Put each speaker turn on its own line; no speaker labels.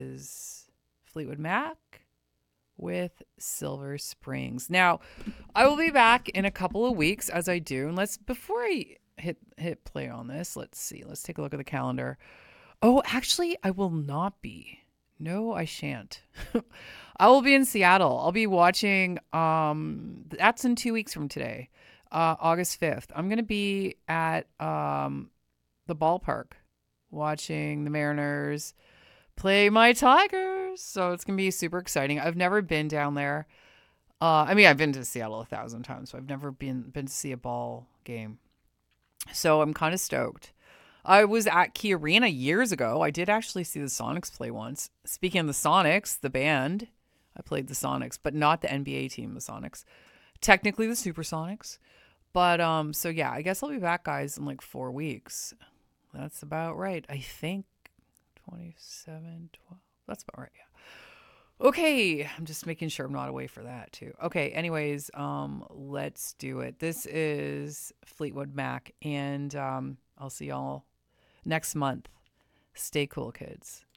is Fleetwood Mac with Silver Springs. Now, I will be back in a couple of weeks as I do. And before I hit play on this, let's see. Let's take a look at the calendar. Oh, actually, I will not be. No, I shan't. I will be in Seattle. I'll be watching that's in 2 weeks from today. August 5th. I'm going to be at the ballpark watching the Mariners play my Tigers. So it's going to be super exciting. I've never been down there. I mean, I've been to Seattle 1,000 times, so I've never been to see a ball game. So I'm kind of stoked. I was at Key Arena years ago. I did actually see the Sonics play once. Speaking of the Sonics, the band, I played the Sonics, but not the NBA team, the Sonics. Technically the Supersonics. But so yeah, I guess I'll be back, guys, in like 4 weeks. That's about right. I think 27, 12. That's about right, yeah. Okay, I'm just making sure I'm not away for that too. Okay, anyways, let's do it. This is Fleetwood Mac, and I'll see y'all next month. Stay cool, kids.